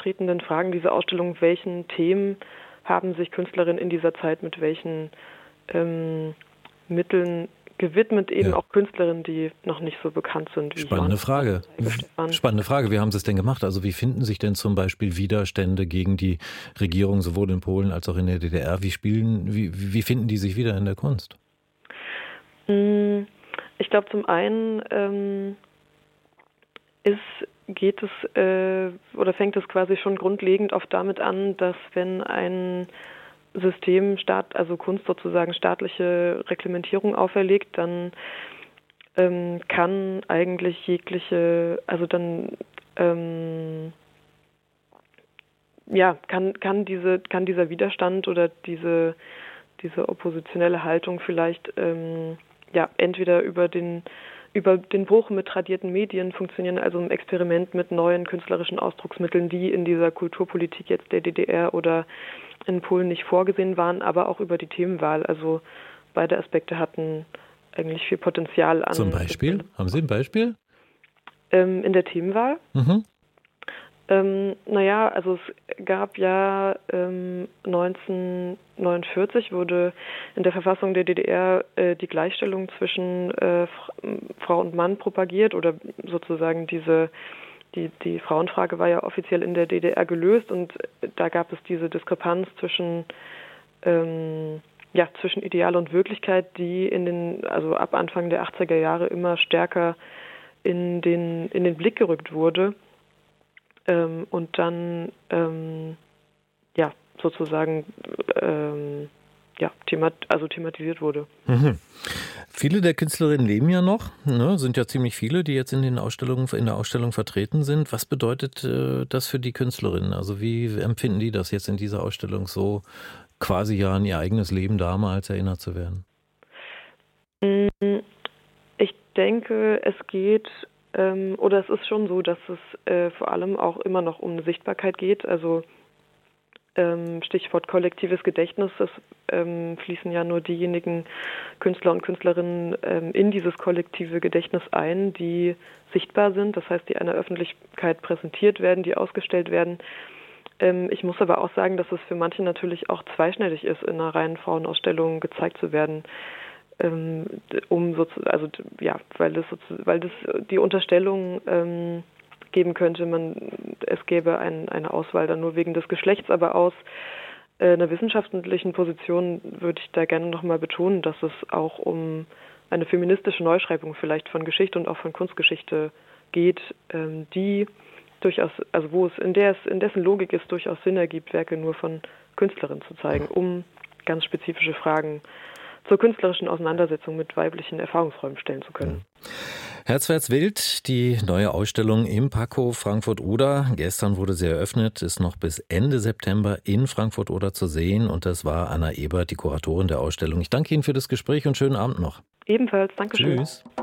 auftretenden Fragen dieser Ausstellung, welchen Themen haben sich Künstlerinnen in dieser Zeit mit welchen Mitteln gewidmet, eben auch Künstlerinnen, die noch nicht so bekannt sind wie Spannende Frage. Spannende Frage. Wie haben Sie es denn gemacht? Also wie finden sich denn zum Beispiel Widerstände gegen die Regierung sowohl in Polen als auch in der DDR? Wie finden die sich wieder in der Kunst? Ich glaube, zum einen fängt es quasi schon grundlegend oft damit an, dass wenn ein System also Kunst sozusagen staatliche Reglementierung auferlegt, dann kann eigentlich kann dieser Widerstand oder diese oppositionelle Haltung vielleicht entweder über den Bruch mit tradierten Medien funktionieren, also im Experiment mit neuen künstlerischen Ausdrucksmitteln, die in dieser Kulturpolitik jetzt der DDR oder in Polen nicht vorgesehen waren, aber auch über die Themenwahl. Also beide Aspekte hatten eigentlich viel Potenzial an. Zum Beispiel? Haben Sie ein Beispiel? In der Themenwahl? Also es gab 1949 wurde in der Verfassung der DDR die Gleichstellung zwischen Frau und Mann propagiert oder sozusagen die Frauenfrage war ja offiziell in der DDR gelöst und da gab es diese Diskrepanz zwischen Ideal und Wirklichkeit, die ab Anfang der 80er Jahre immer stärker in den Blick gerückt wurde. Und dann thematisiert wurde. Viele der Künstlerinnen leben ja noch, ne? Sind ja ziemlich viele, die jetzt in der Ausstellung vertreten sind. Was bedeutet das für die Künstlerinnen? Also wie empfinden die das jetzt in dieser Ausstellung so quasi ja an ihr eigenes Leben damals erinnert zu werden? Ich denke, es geht oder es ist schon so, dass es vor allem auch immer noch um eine Sichtbarkeit geht. Also Stichwort kollektives Gedächtnis, es fließen ja nur diejenigen Künstler und Künstlerinnen in dieses kollektive Gedächtnis ein, die sichtbar sind, das heißt, die einer Öffentlichkeit präsentiert werden, die ausgestellt werden. Ich muss aber auch sagen, dass es für manche natürlich auch zweischneidig ist, in einer reinen Frauenausstellung gezeigt zu werden. Weil das die Unterstellung geben könnte, es gäbe eine Auswahl dann nur wegen des Geschlechts, aber aus einer wissenschaftlichen Position würde ich da gerne nochmal betonen, dass es auch um eine feministische Neuschreibung vielleicht von Geschichte und auch von Kunstgeschichte geht, die durchaus, also in dessen Logik es durchaus Sinn ergibt, Werke nur von Künstlerinnen zu zeigen, um ganz spezifische Fragen zur künstlerischen Auseinandersetzung mit weiblichen Erfahrungsräumen stellen zu können. Herzwärts wild, die neue Ausstellung im Packow Frankfurt-Oder. Gestern wurde sie eröffnet, ist noch bis Ende September in Frankfurt-Oder zu sehen. Und das war Anna Ebert, die Kuratorin der Ausstellung. Ich danke Ihnen für das Gespräch und schönen Abend noch. Ebenfalls, danke schön. Tschüss.